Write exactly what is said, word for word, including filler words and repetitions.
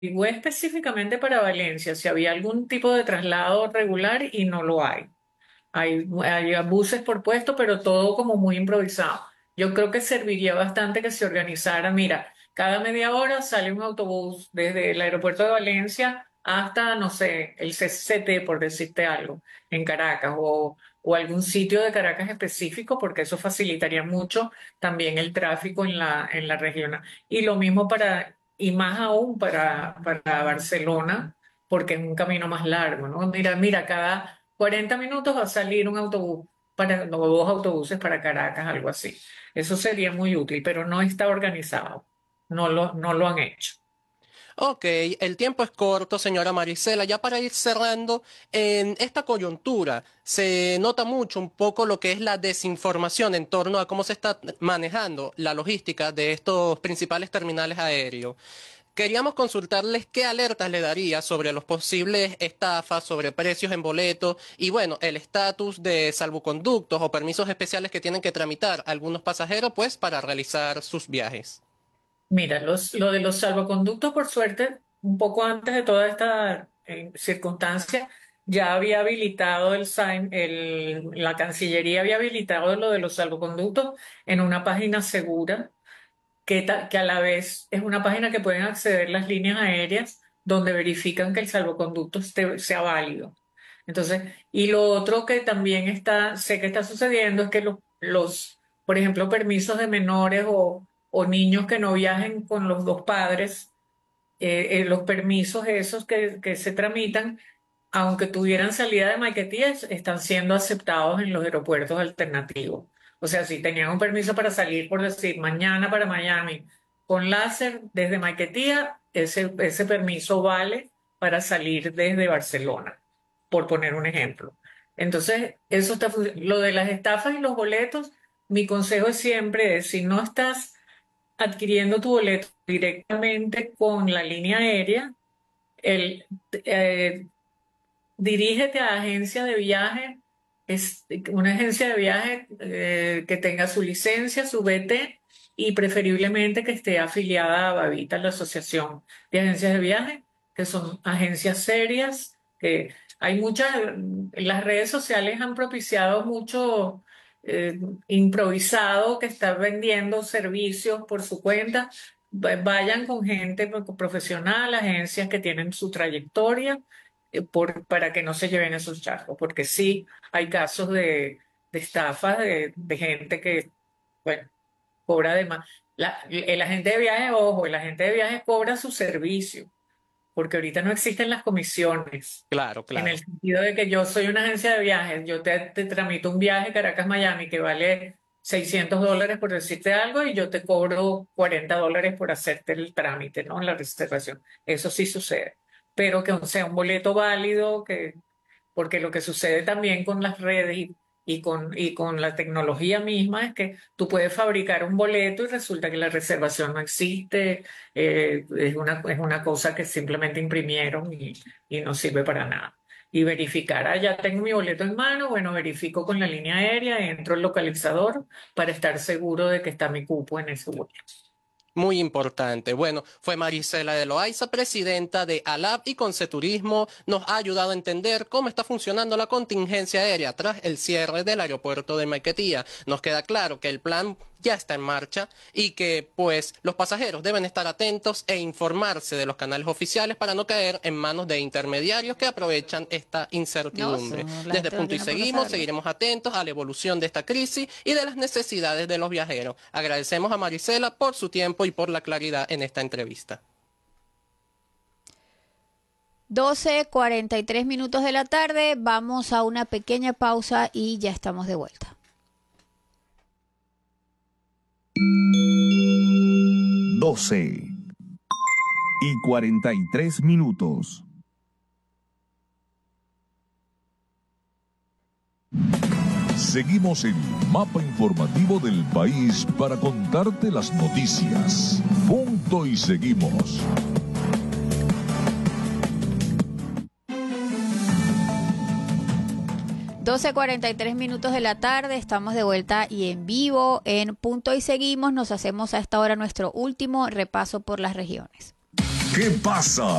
averigüé específicamente para Valencia si había algún tipo de traslado regular y no lo hay. Hay, hay buses por puesto, pero todo como muy improvisado. Yo creo que serviría bastante que se organizara. Mira, cada media hora sale un autobús desde el aeropuerto de Valencia hasta, no sé, el C C T, por decirte algo, en Caracas o, o algún sitio de Caracas específico, porque eso facilitaría mucho también el tráfico en la, en la región. Y lo mismo para, y más aún para, para Barcelona, porque es un camino más largo, ¿no? Mira, mira, cada cuarenta minutos va a salir un autobús para, o dos autobuses para Caracas, algo así. Eso sería muy útil, pero no está organizado. No lo, no lo han hecho. Ok, el tiempo es corto, señora Marisela. Ya para ir cerrando, en esta coyuntura se nota mucho un poco lo que es la desinformación en torno a cómo se está manejando la logística de estos principales terminales aéreos. Queríamos consultarles qué alertas le daría sobre los posibles estafas, sobre precios en boletos y bueno, el estatus de salvoconductos o permisos especiales que tienen que tramitar algunos pasajeros pues para realizar sus viajes. Mira, los, lo de los salvoconductos, por suerte, un poco antes de toda esta eh, circunstancia, ya había habilitado el, SAIM, el, la Cancillería había habilitado lo de los salvoconductos en una página segura que, ta- que a la vez es una página que pueden acceder las líneas aéreas donde verifican que el salvoconducto esté- sea válido. Entonces, y lo otro que también está, sé que está sucediendo es que los, los, por ejemplo, permisos de menores o, o niños que no viajen con los dos padres, eh, eh, los permisos esos que, que se tramitan, aunque tuvieran salida de Maiquetía, están siendo aceptados en los aeropuertos alternativos. O sea, si tenían un permiso para salir, por decir, mañana para Miami con láser desde Maiquetía, ese, ese permiso vale para salir desde Barcelona, por poner un ejemplo. Entonces, eso está, fu- lo de las estafas y los boletos, mi consejo es siempre es, si no estás adquiriendo tu boleto directamente con la línea aérea, el, eh, dirígete a agencia de viaje, es una agencia de viaje eh, que tenga su licencia, su B T y preferiblemente que esté afiliada a Babita, la Asociación de Agencias de Viaje, que son agencias serias, que hay muchas, las redes sociales han propiciado mucho eh, improvisado que está vendiendo servicios por su cuenta. Va- Vayan con gente profesional, agencias que tienen su trayectoria eh, por, para que no se lleven esos charcos, porque sí hay casos de, de estafas de, de gente que, bueno, cobra de más. La- el agente de viaje, ojo, el agente de viaje cobra su servicio, porque ahorita no existen las comisiones, Claro, en el claro. sentido de que yo soy una agencia de viajes, yo te, te tramito un viaje Caracas-Miami que vale seiscientos dólares por decirte algo y yo te cobro cuarenta dólares por hacerte el trámite, ¿no? La reservación. Eso sí sucede. Pero que sea un boleto válido, que, porque lo que sucede también con las redes y, y con, y con la tecnología misma es que tú puedes fabricar un boleto y resulta que la reservación no existe, eh, es una, es una cosa que simplemente imprimieron y, y no sirve para nada. Y verificar, ah, ya tengo mi boleto en mano, bueno, verifico con la línea aérea, entro al localizador para estar seguro de que está mi cupo en ese vuelo. Muy importante. Bueno, fue Marisela de Loaiza, presidenta de ALAP y Conceturismo. Nos ha ayudado a entender cómo está funcionando la contingencia aérea tras el cierre del aeropuerto de Maiquetía. Nos queda claro que el plan ya está en marcha y que pues los pasajeros deben estar atentos e informarse de los canales oficiales para no caer en manos de intermediarios que aprovechan esta No, incertidumbre. eso la Desde gente no Punto y tiene por qué Seguimos saberlo. seguiremos atentos a la evolución de esta crisis y de las necesidades de los viajeros. Agradecemos a Marisela por su tiempo y por la claridad en esta entrevista. doce cuarenta y tres minutos de la tarde, vamos a una pequeña pausa y ya estamos de vuelta. Doce y cuarenta y tres minutos. Seguimos el mapa informativo del país para contarte las noticias. Punto y seguimos. doce cuarenta y tres minutos de la tarde, estamos de vuelta y en vivo en Punto y Seguimos. Nos hacemos a esta hora nuestro último repaso por las regiones. ¿Qué pasa